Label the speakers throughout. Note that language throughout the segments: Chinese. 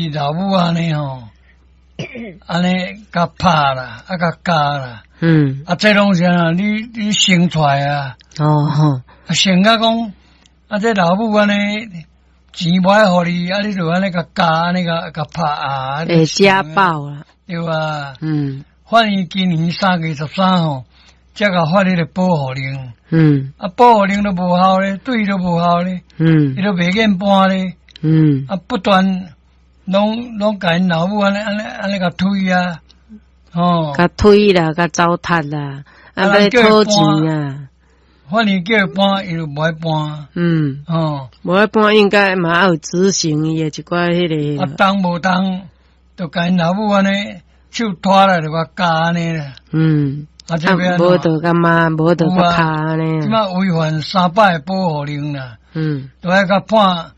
Speaker 1: 伊老母安尼吼，安尼甲拍啦，甲教啦，这拢是啊，你生出来啊，生甲讲，这老母安尼钱无爱互你，你就安尼甲教，安尼甲拍啊，
Speaker 2: 会家暴啦，
Speaker 1: 对啊，反正今年3月13号，才甲发迄个保护令，保护令都无效咧，对都无效咧，伊都袂愿搬咧，不断拢甲因老母安尼甲推啊，
Speaker 2: 甲推啦，甲糟蹋啦，要讨钱啊。
Speaker 1: 反正叫伊搬，伊就无爱搬。
Speaker 2: 无爱搬，应该嘛有执行伊诶一寡迄个。
Speaker 1: 当无当，就甲因老母安尼手拖来就甲教安尼啦。
Speaker 2: 无得干嘛，无得甲拍安尼。
Speaker 1: 即马违反3摆保护令啦。都爱甲判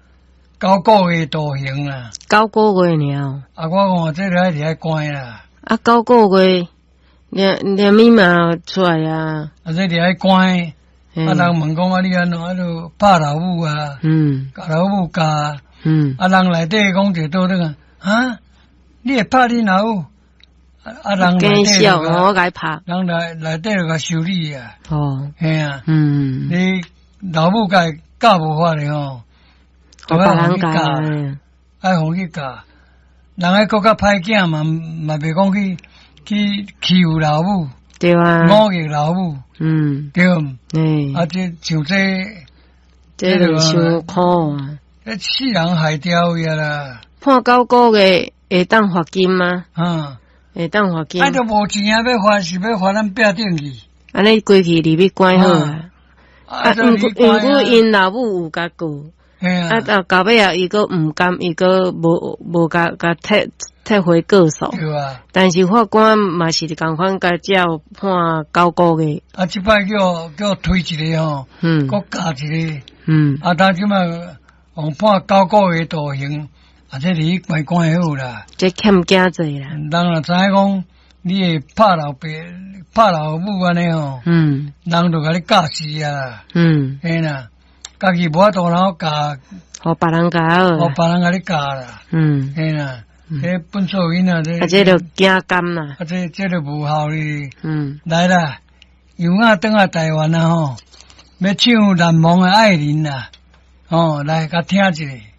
Speaker 1: 9个月徒刑啦。
Speaker 2: 9个月尔。
Speaker 1: 我看这个还是爱关啦。
Speaker 2: 9个月，连密码出来啊。
Speaker 1: 这是爱关。人问讲你安怎就拍老母啊？甲老母教。人内底讲就倒那个你会拍你老母？人内底
Speaker 2: 我该拍。
Speaker 1: 人内底就甲修理啊。嘿啊。你老母甲教无法咧吼，
Speaker 2: 互别人教，
Speaker 1: 爱互去教。人个国家歹囝嘛袂讲去欺负老母。
Speaker 2: 对啊，
Speaker 1: 侮辱老母，对，这像
Speaker 2: 这就伤苦啊！
Speaker 1: 这世人害掉伊啦。
Speaker 2: 判9个月会当罚金吗？会当罚金。
Speaker 1: 就无钱啊，要罚是要罚咱拼顶去。
Speaker 2: 安尼过去你要关好啊。因为因老母有甲过，到尾啊，伊个毋甘，伊个无甲退回个数，
Speaker 1: 对啊。但
Speaker 2: 是法官嘛是共款，甲照判9个月。
Speaker 1: 即摆叫推一个吼，搁加一个，当即摆用判9个月徒刑，这你关好啦。
Speaker 2: 这欠惊济啦。
Speaker 1: 人若知影讲你会拍老爸、拍老母安尼吼，人就甲你教死啊。嘿啦，家己无法度然后教，
Speaker 2: 互别人教，
Speaker 1: 互别人甲你教啦。嘿啦。这本所因啊，
Speaker 2: 这就惊甘啦。
Speaker 1: 这就无效哩。来啦，杨仔转来台湾啊吼，要唱难忘的爱人啦。来，甲听一下。